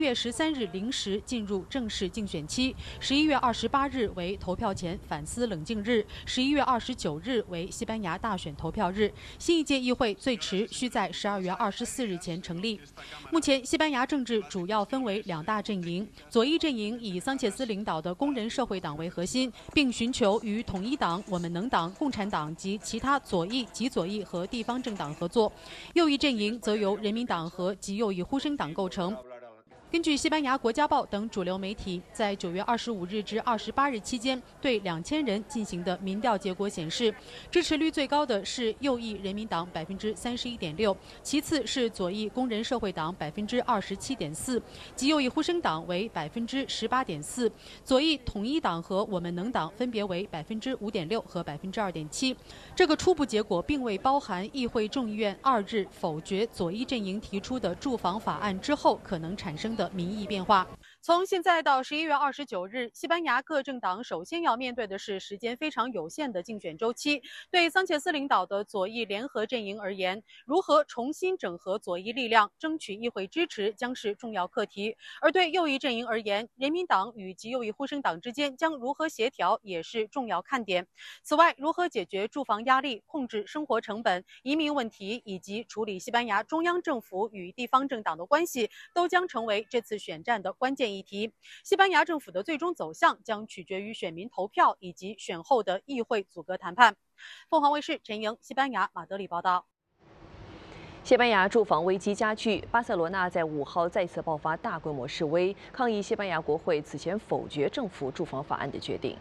月13日零时进入正式竞选期，11月28日为投票前反思冷静日，11月29日为西班牙大选投票日。新一届议会最迟需在12月24日前成立。目前，西班牙政治主要分为两大阵营，左翼阵营以桑切斯领导的工人社会党为核心，并寻求与统一党、我们能党、共产党及其他左翼、极左翼和地方政党合作；右翼阵营则由人民党和极右翼呼声党构成。根据西班牙国家报等主流媒体在9月25日至28日期间对2000人进行的民调结果显示，支持率最高的是右翼人民党31.6%，其次是左翼工人社会党27.4%，极右翼呼声党为18.4%，左翼统一党和我们能党分别为5.6%和2.7%。这个初步结果并未包含议会众议院2日否决左翼阵营提出的住房法案之后可能产生的民意变化。从现在到11月29日，西班牙各政党首先要面对的是时间非常有限的竞选周期。对桑切斯领导的左翼联合阵营而言，如何重新整合左翼力量，争取议会支持将是重要课题；而对右翼阵营而言，人民党与极右翼呼声党之间将如何协调也是重要看点。此外，如何解决住房压力、控制生活成本、移民问题以及处理西班牙中央政府与地方政党的关系，都将成为这次选战的关键议题。西班牙政府的最终走向将取决于选民投票以及选后的议会组阁谈判。凤凰卫视陈莹，西班牙马德里报道。 西班牙住房危机加剧，巴塞罗那在5号再次爆发大规模示威，抗议西班牙国会此前否决政府住房法案的决定。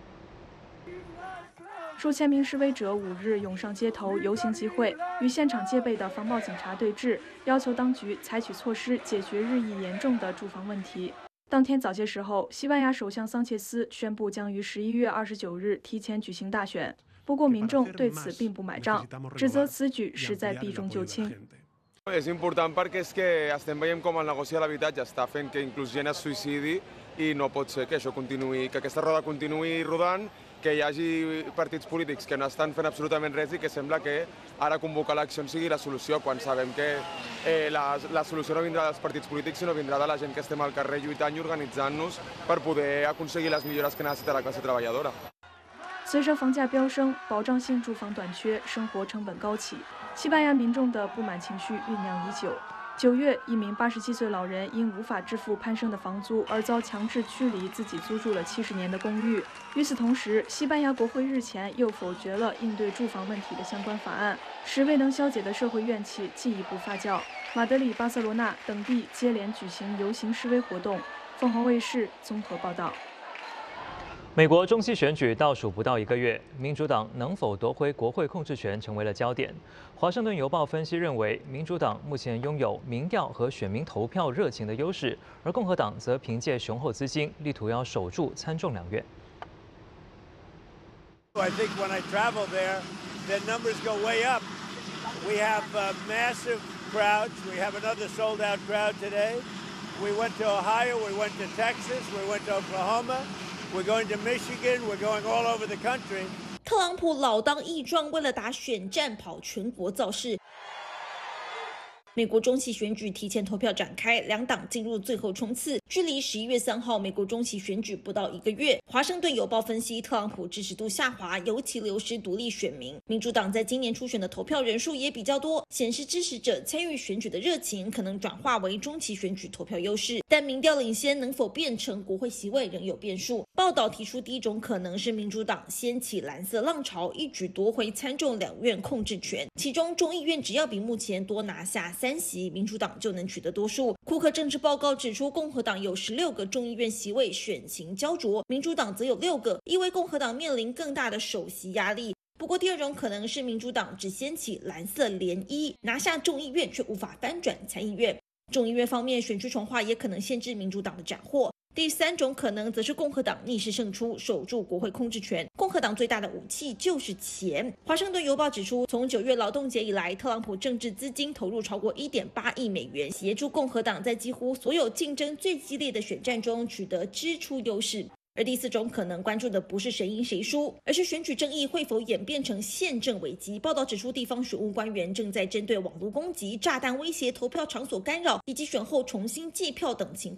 数千名示威者5日涌上街头游行集会，与现场戒备的防暴警察对峙，要求当局采取措施解决日益严重的住房问题。当天早些时候，西班牙首相桑切斯宣布将于11月29日提前举行大选，不过民众对此并不买账，指责此举是在避重就轻。 És important perquè és que estem veient com el negoci de l'habitatge està fent que inclús gent es suïcidi i no pot ser que això continuï, que aquesta roda continuï rodant, que hi hagi partits polítics que no estan fent absolutament res i que sembla que ara convocar eleccions sigui la solució, quan sabem que la solució no vindrà dels partits polítics, sinó vindrà de la gent que estem al carrer lluitant i organitzant-nos per poder aconseguir les millores que necessita la classe treballadora. 随着房价飙升，保障性住房短缺，生活成本高企，西班牙民众的不满情绪酝酿已久。9月，一名87岁老人因无法支付攀升的房租而遭强制驱离自己租住了70年的公寓。与此同时，西班牙国会日前又否决了应对住房问题的相关法案，使未能消解的社会怨气进一步发酵。马德里、巴塞罗那等地接连举行游行示威活动。凤凰卫视综合报道。 美国中期选举倒数不到1个月，民主党能否夺回国会控制权成为了焦点。华盛顿邮报分析认为，民主党目前拥有民调和选民投票热情的优势，而共和党则凭借雄厚资金，力图要守住参众两院。 I think when I travel there, the numbers go way up. We have massive crowds. We have another sold-out crowd today. We went to Ohio. We went to Texas. We went to Oklahoma.We're going to Michigan. We're going all over the country. 特朗普老当益壮，为了打选战跑全国造势。美国中期选举提前投票展开，两党进入最后冲刺。距离11月3号美国中期选举不到1个月，华盛顿邮报分析，特朗普支持度下滑，尤其流失独立选民。民主党在今年初选的投票人数也比较多，显示支持者参与选举的热情可能转化为中期选举投票优势。但民调领先能否变成国会席位仍有变数。报道提出，第一种可能是民主党掀起蓝色浪潮，一举夺回参众两院控制权，其中众议院只要比目前多拿下3席，民主党就能取得多数。库克政治报告指出，共和党有16个众议院席位选情焦灼，民主党则有6个，意味共和党面临更大的首席压力。不过第二种可能是民主党只掀起蓝色涟漪，拿下众议院却无法翻转参议院。众议院方面，选区重划也可能限制民主党的斩获。第三种可能则是共和党逆势胜出，守住国会控制权。共和党最大的武器就是钱。华盛顿邮报指出，从9月劳动节以来，特朗普政治资金投入超过1.8亿美元，协助共和党在几乎所有竞争最激烈的选战中取得支出优势。而第四种可能关注的不是谁赢谁输，而是选举争议会否演变成宪政危机。报道指出，地方选务官员正在针对网络攻击、炸弹威胁、投票场所干扰以及选后重新计票等情况